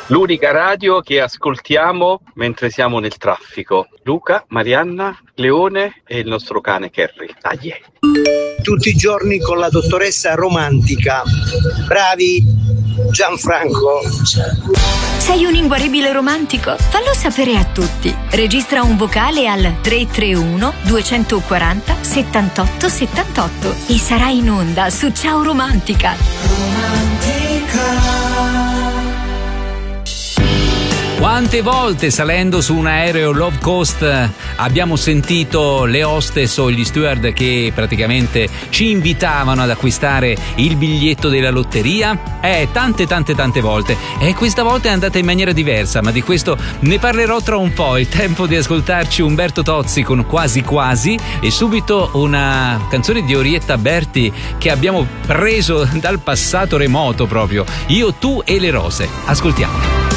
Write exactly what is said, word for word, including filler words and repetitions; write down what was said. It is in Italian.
L'unica radio che ascoltiamo mentre siamo nel traffico. Luca, Marianna, Leone e il nostro cane Kerry. Dai. Tutti i giorni con la dottoressa Romantica. Bravi, Gianfranco. Sei un inguaribile romantico? Fallo sapere a tutti. Registra un vocale al tre tre uno due quattro zero settantotto settantotto e sarai in onda su Ciao Romantica. Romantica. Quante volte salendo su un aereo low cost abbiamo sentito le hostess o gli steward che praticamente ci invitavano ad acquistare il biglietto della lotteria? Eh, tante tante tante volte. E questa volta è andata in maniera diversa, ma di questo ne parlerò tra un po'. Il tempo di ascoltarci Umberto Tozzi con Quasi Quasi e subito una canzone di Orietta Berti che abbiamo preso dal passato remoto proprio. Io, tu e le rose. Ascoltiamo.